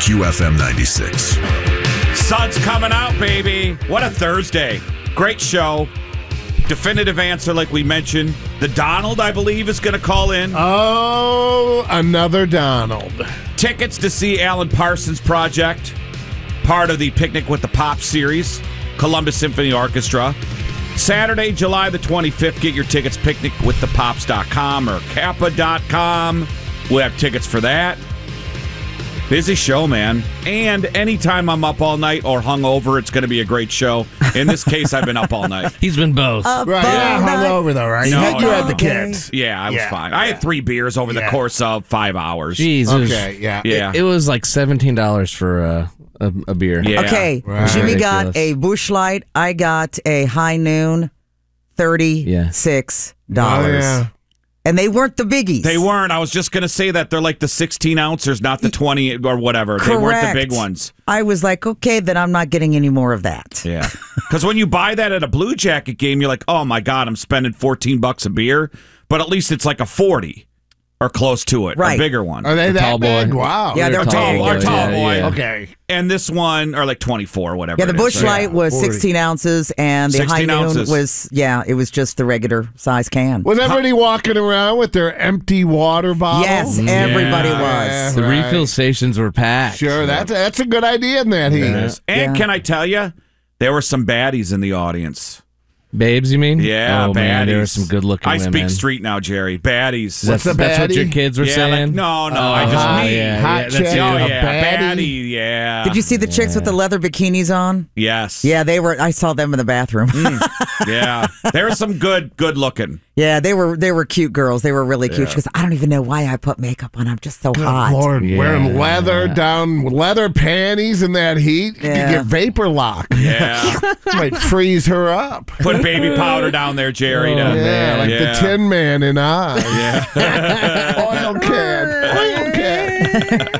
QFM 96. Sun's coming out, baby. What a Thursday. Great show. Definitive answer, like we mentioned. The Donald, I believe, is going to call in. Oh, another Donald. Tickets to see Alan Parsons Project, part of the Picnic with the Pops series, Columbus Symphony Orchestra. Saturday, July the 25th. Get your tickets, picnicwiththepops.com or kappa.com. We'll have tickets for that. Busy show, man. And anytime I'm up all night or hungover, it's going to be a great show. In this case, I've been up all night. He's been both. Right, yeah, hungover though, right? No, you had the okay. kids. Yeah, I was fine. I had 3 beers over the course of 5 hours. Jeez. Okay, yeah. It was like $17 for a beer. Yeah. Okay, Right. Jimmy got Ridiculous. a Busch Light. I got a High Noon, $36. Oh, yeah. And they weren't the biggies. They weren't. I was just going to say that. They're like the 16 ounces, not the 20 or whatever. Correct. They weren't the big ones. I was like, okay, then I'm not getting any more of that. Yeah. Because when you buy that at a Blue Jacket game, you're like, oh my God, I'm spending $14 a beer. But at least it's like a 40 or close to it. Right. A bigger one. Are they that tall big? boy. Wow. Yeah, they're tall big. boy. Or tall boy. Yeah. Okay. And this one, or like 24 or whatever. Yeah, the it is, Busch right? Light was 40. 16 ounces, and the 16 High Noon ounces. was, it was just the regular size can. Was everybody walking around with their empty water bottle? Yes, everybody Yeah. was. The Right. refill stations were packed. Sure, that's a good idea in that heat. Yes. And Yeah. can I tell you, there were some baddies in the audience. Babes, you mean? Yeah, oh, baddies. man, there were some good-looking I women. speak street now, Jerry. Baddies. What's the That's what baddie? your kids were yeah, saying? like, no, I just Oh, me. yeah, Hot yeah, that's chick. you. Oh, A yeah, baddie? baddie, yeah. Did you see the chicks with the leather bikinis on? Yes. Yeah, they were. I saw them in the bathroom. Yeah. There was some good looking. Yeah, they were cute girls. They were really cute. She goes, I don't even know why I put makeup on. I'm just so hot. Lord, Yeah. wearing leather panties in that heat, you Yeah. get vapor lock. Yeah. Might freeze her up. Put baby powder down there, Jerry. Oh, to- Yeah, like the Tin Man in Oz. Yeah. Oil can.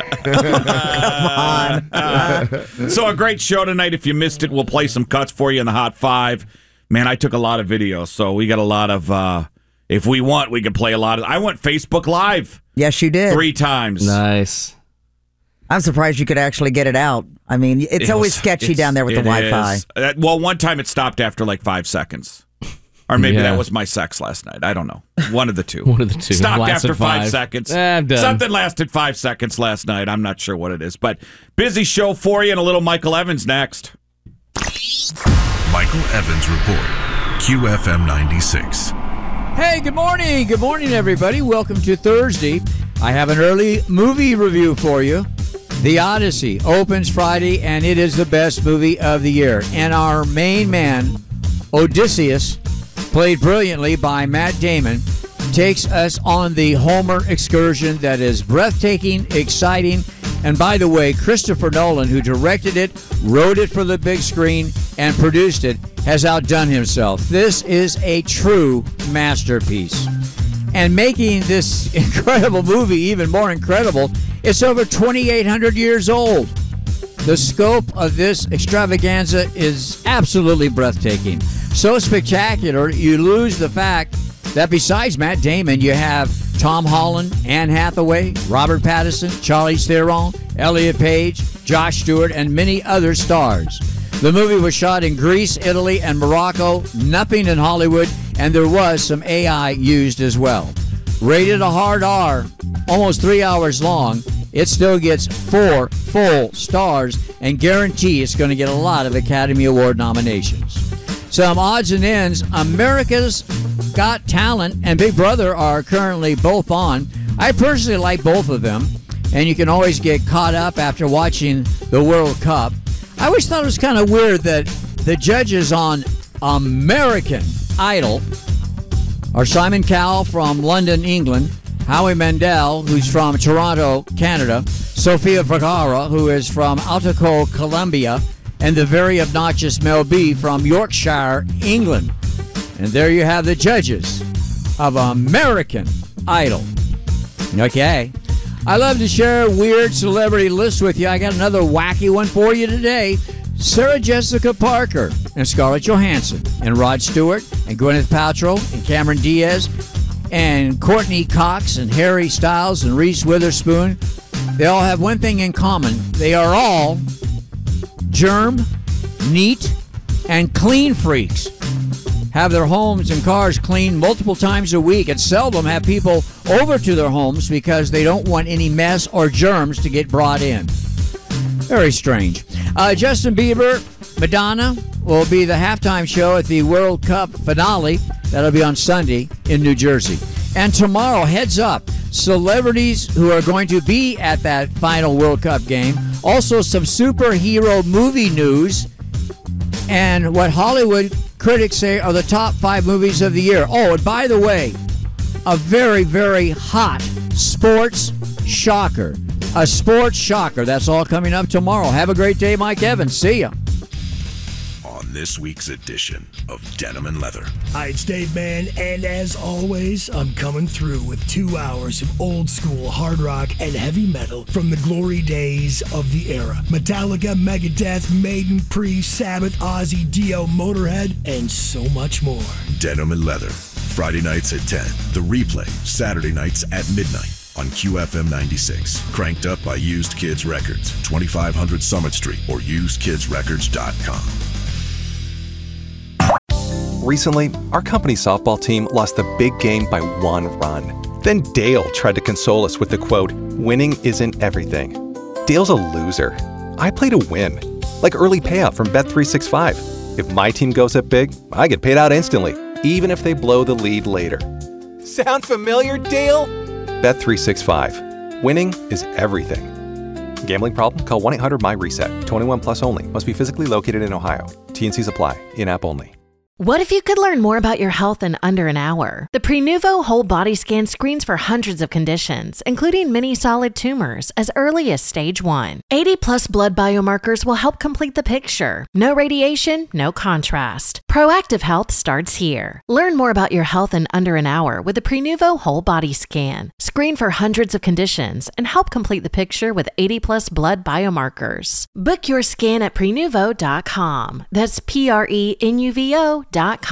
So a great show tonight. If you missed it, we'll play some cuts for you in the Hot 5. Man, I took a lot of videos, so we got a lot of, if we want, we can play a lot of, I went Facebook Live Yes, you did. 3 times. Nice. I'm surprised you could actually get it out. I mean, it's always sketchy down there with the Wi-Fi. is. Well, one time it stopped after like 5 seconds. Or maybe Yeah. that was my sex last night. I don't know. One of the two. One of the two. Stopped Lasted after 5 5. seconds. I'm done. Something lasted 5 seconds last night. I'm not sure what it is. But busy show for you and a little Michael Evans next. Michael Evans Report. QFM 96. Hey, good morning. Good morning, everybody. Welcome to Thursday. I have an early movie review for you. The Odyssey opens Friday, and it is the best movie of the year. And our main man, Odysseus, played brilliantly by Matt Damon, takes us on the Homer excursion that is breathtaking, exciting, and by the way, Christopher Nolan, who directed it, wrote it for the big screen, and produced it, has outdone himself. This is a true masterpiece. And making this incredible movie even more incredible, it's over 2,800 years old. The scope of this extravaganza is absolutely breathtaking. So spectacular, you lose the fact that besides Matt Damon, you have Tom Holland, Anne Hathaway, Robert Pattinson, Charlize Theron, Elliot Page, Josh Stewart, and many other stars. The movie was shot in Greece, Italy, and Morocco, nothing in Hollywood, and there was some AI used as well. Rated a hard R, almost 3 hours long, it still gets 4 full stars and guarantee it's going to get a lot of Academy Award nominations. Some odds and ends. America's Got Talent and Big Brother are currently both on. I personally like both of them, and you can always get caught up after watching the World Cup. I always thought it was kind of weird that the judges on American Idol are Simon Cowell from London, England, Howie Mandel, who's from Toronto, Canada, Sofia Vergara, who is from Otago, Colombia, and the very obnoxious Mel B from Yorkshire, England. And there you have the judges of American Idol. Okay. I love to share weird celebrity lists with you. I got another wacky one for you today. Sarah Jessica Parker and Scarlett Johansson and Rod Stewart and Gwyneth Paltrow and Cameron Diaz and Courtney Cox and Harry Styles and Reese Witherspoon They all have one thing in common. They are all germ, neat, and clean freaks. Have their homes and cars cleaned multiple times a week and seldom have people over to their homes because they don't want any mess or germs to get brought in. Very strange. Justin Bieber, Madonna will be the halftime show at the World Cup finale. That'll be on Sunday in New Jersey. And tomorrow, heads up, celebrities who are going to be at that final World Cup game. Also some superhero movie news and what Hollywood critics say are the top 5 movies of the year. Oh, and by the way, a very, very hot sports shocker. A sports shocker. That's all coming up tomorrow. Have a great day, Mike Evans. See ya. On this week's edition of Denim and Leather. Hi, it's Dave Mann, and as always, I'm coming through with 2 hours of old school hard rock and heavy metal from the glory days of the era. Metallica, Megadeth, Maiden, Priest, Sabbath, Ozzy, Dio, Motorhead, and so much more. Denim and Leather. Friday nights at 10. The replay, Saturday nights at midnight on QFM 96. Cranked up by Used Kids Records, 2500 Summit Street or usedkidsrecords.com. Recently, our company softball team lost the big game by 1 run. Then Dale tried to console us with the quote, "Winning isn't everything." Dale's a loser. I play to win, like early payout from Bet365. If my team goes up big, I get paid out instantly, even if they blow the lead later. Sound familiar, Dale? Bet365. Winning is everything. Gambling problem? Call 1-800-MY-RESET. 21 plus only. Must be physically located in Ohio. T&Cs apply. In-app only. What if you could learn more about your health in under an hour? The Prenuvo Whole Body Scan screens for hundreds of conditions, including many solid tumors, as early as stage 1. 80-plus blood biomarkers will help complete the picture. No radiation, no contrast. Proactive health starts here. Learn more about your health in under an hour with the Prenuvo Whole Body Scan. Screen for hundreds of conditions and help complete the picture with 80-plus blood biomarkers. Book your scan at Prenuvo.com. That's Prenuvo.com.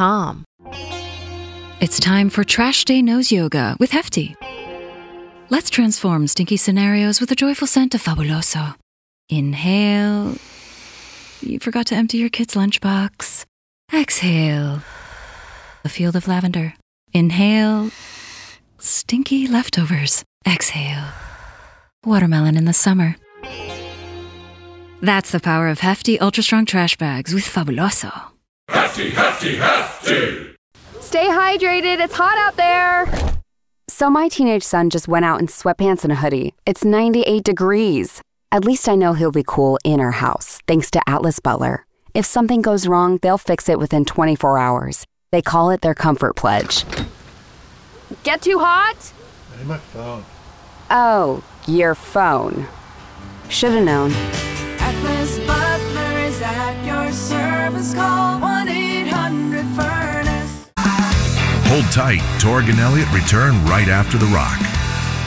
It's time for Trash Day Nose Yoga with Hefty. Let's transform stinky scenarios with a joyful scent of Fabuloso. Inhale. You forgot to empty your kid's lunchbox. Exhale. A field of lavender. Inhale. Stinky leftovers. Exhale. Watermelon in the summer. That's the power of Hefty Ultra Strong Trash Bags with Fabuloso. Hefty, hefty, hefty! Stay hydrated, it's hot out there! So my teenage son just went out in sweatpants and a hoodie. It's 98 degrees. At least I know he'll be cool in our house, thanks to Atlas Butler. If something goes wrong, they'll fix it within 24 hours. They call it their Comfort Pledge. Get too hot? I need my phone. Oh, your phone. Should've known. Atlas Butler is at your service. Call 1-800-FURNACE. Hold tight. Torg and Elliott return right after the rock.